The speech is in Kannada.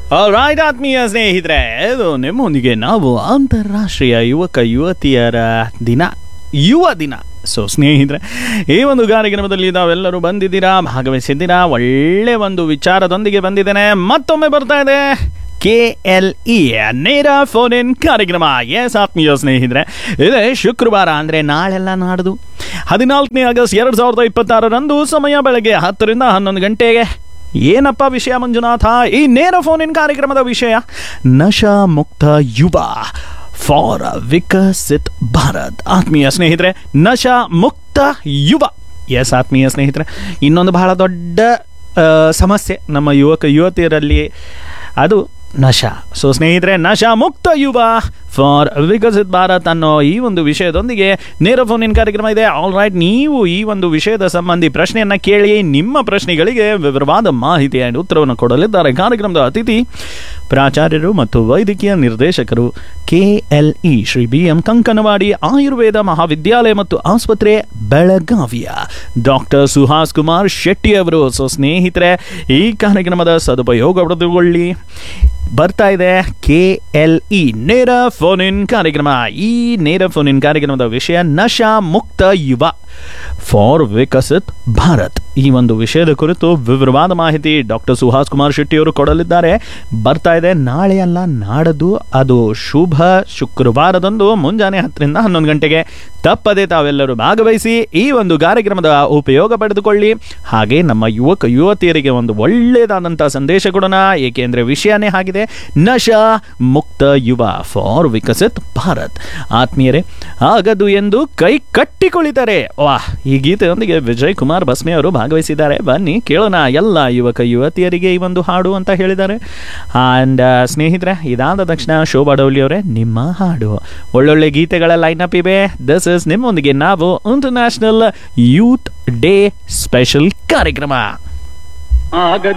ರೈಟ್ ಆತ್ಮೀಯ ಸ್ನೇಹಿತರೆ, ಇದು ನಿಮ್ಮೊಂದಿಗೆ ನಾವು ಅಂತಾರಾಷ್ಟ್ರೀಯ ಯುವತಿಯರ ದಿನ, ಯುವ ದಿನ. ಸೊ ಸ್ನೇಹಿತರೆ, ಈ ಒಂದು ಕಾರ್ಯಕ್ರಮದಲ್ಲಿ ತಾವೆಲ್ಲರೂ ಬಂದಿದ್ದೀರಾ, ಭಾಗವಹಿಸಿದ್ದೀರಾ. ಒಳ್ಳೆ ಒಂದು ವಿಚಾರದೊಂದಿಗೆ ಬಂದಿದ್ದೇನೆ. ಮತ್ತೊಮ್ಮೆ ಬರ್ತಾ ಇದೆ KLE ನೇರ ಫೋನ್ ಇನ್ ಕಾರ್ಯಕ್ರಮ. ಎಸ್ ಆತ್ಮೀಯ ಸ್ನೇಹಿತರೆ, ಇದೇ ಶುಕ್ರವಾರ ಅಂದರೆ ನಾಳೆಲ್ಲ ನಾಡ್ದು 14ನೇ ಆಗಸ್ಟ್ 2026 ಸಮಯ ಬೆಳಗ್ಗೆ 10 ರಿಂದ 11 ಗಂಟೆಗೆ. ಏನಪ್ಪ ವಿಷಯ ಮಂಜುನಾಥ? ಈ ನೇರ ಫೋನ್ ಇನ್ ಕಾರ್ಯಕ್ರಮದ ವಿಷಯ ನಶಾ ಮುಕ್ತ ಯುವ ಫಾರ್ ವಿಕಸಿತ್ ಭಾರತ್. ಆತ್ಮೀಯ ಸ್ನೇಹಿತರೆ, ನಶಾ ಮುಕ್ತ ಯುವ. ಎಸ್ ಆತ್ಮೀಯ ಸ್ನೇಹಿತರೆ, ಇನ್ನೊಂದು ಬಹಳ ದೊಡ್ಡ ಸಮಸ್ಯೆ ನಮ್ಮ ಯುವತಿಯರಲ್ಲಿ, ಅದು ನಶಾ. ಸೊ ಸ್ನೇಹಿತರೆ, ನಶಾ ಮುಕ್ತ ಯುವ ಫಾರ್ ವಿಕಸಿತ್ ಭಾರತ್ ಅನ್ನೋ ಈ ಒಂದು ವಿಷಯದೊಂದಿಗೆ ನೇರ ಫೋನ್ ಇನ್ ಕಾರ್ಯಕ್ರಮ ಇದೆ. ಆಲ್ ರೈಟ್, ನೀವು ಈ ಒಂದು ವಿಷಯದ ಸಂಬಂಧಿ ಪ್ರಶ್ನೆಯನ್ನು ಕೇಳಿ ನಿಮ್ಮ ಪ್ರಶ್ನೆಗಳಿಗೆ ವಿವರವಾದ ಮಾಹಿತಿ ಆ್ಯಂಡ್ ಉತ್ತರವನ್ನು ಕೊಡಲಿದ್ದಾರೆ ಕಾರ್ಯಕ್ರಮದ ಅತಿಥಿ, ಪ್ರಾಚಾರ್ಯರು ಮತ್ತು ವೈದ್ಯಕೀಯ ನಿರ್ದೇಶಕರು, KLE ಶ್ರೀ BM ಕಂಕನವಾಡಿ ಆಯುರ್ವೇದ ಮಹಾವಿದ್ಯಾಲಯ ಮತ್ತು ಆಸ್ಪತ್ರೆ, ಬೆಳಗಾವಿಯ ಡಾಕ್ಟರ್ ಸುಹಾಸ್ ಕುಮಾರ್ ಶೆಟ್ಟಿ ಅವರು. ಸೊ ಸ್ನೇಹಿತರೆ, ಈ ಕಾರ್ಯಕ್ರಮದ ಸದುಪಯೋಗ ಪಡೆದುಕೊಳ್ಳಿ. ಬರ್ತಾ ಇದೆ KLE ನೇರ ಫೋನ್ ಇನ್ ಕಾರ್ಯಕ್ರಮ. ಈ ನೇರ ಫೋನ್ ಇನ್ ಕಾರ್ಯಕ್ರಮದ ವಿಷಯ ನಶಾ ಮುಕ್ತ ಯುವ ಫಾರ್ ವಿಕಸಿತ್ ಭಾರತ್. ಈ ಒಂದು ವಿಷಯದ ಕುರಿತು ವಿವರವಾದ ಮಾಹಿತಿ ಡಾಕ್ಟರ್ ಸುಹಾಸ್ ಕುಮಾರ್ ಶೆಟ್ಟಿ ಅವರು ಕೊಡಲಿದ್ದಾರೆ. ಬರ್ತಾ ಇದೆ ನಾಳೆ ಅಲ್ಲ ನಾಡದು, ಅದು ಶುಭ ಶುಕ್ರವಾರದಂದು ಮುಂಜಾನೆ 10 ರಿಂದ 11 ಗಂಟೆಗೆ. ತಪ್ಪದೆ ತಾವೆಲ್ಲರೂ ಭಾಗವಹಿಸಿ ಈ ಒಂದು ಕಾರ್ಯಕ್ರಮದ ಉಪಯೋಗ ಪಡೆದುಕೊಳ್ಳಿ. ಹಾಗೆ ನಮ್ಮ ಯುವತಿಯರಿಗೆ ಒಂದು ಒಳ್ಳೆಯದಾದಂಥ ಸಂದೇಶ ಕೊಡೋಣ, ಏಕೆಂದರೆ ವಿಷಯನೇ ಆಗಿದೆ ನಶಾ ಮುಕ್ತ ಯುವ ಫಾರ್ ವಿಕಸಿತ್ ಭಾರತ್. ಆತ್ಮೀಯರೇ, ಆಗದು ಎಂದು ಕೈ ಕಟ್ಟಿಕೊಳ್ಳುತ್ತಾರೆ. ವಾಹ್, ಈ ಗೀತೆಯೊಂದಿಗೆ ವಿಜಯ್ ಕುಮಾರ್ ಬಸ್ಮೆ ಅವರು ಭಾಗವಹಿಸಿದ್ದಾರೆ. ಬನ್ನಿ ಕೇಳೋಣ. ಎಲ್ಲ ಯುವತಿಯರಿಗೆ ಈ ಒಂದು ಹಾಡು ಅಂತ ಹೇಳಿದ್ದಾರೆ. ಆ್ಯಂಡ್ ಸ್ನೇಹಿತರೆ, ಇದಾದ ತಕ್ಷಣ ಶೋಭಾ ಡೌಲಿ ಅವರೇ ನಿಮ್ಮ ಹಾಡು. ಒಳ್ಳೊಳ್ಳೆ ಗೀತೆಗಳ ಲೈನಪ್ ಇವೆ. ದಿಸ್ ಇಸ್ ನಿಮ್ಮೊಂದಿಗೆ ನಾವು ಇಂಟರ್ನ್ಯಾಷನಲ್ ಯೂತ್ ಡೇ ಸ್ಪೆಷಲ್ ಕಾರ್ಯಕ್ರಮ.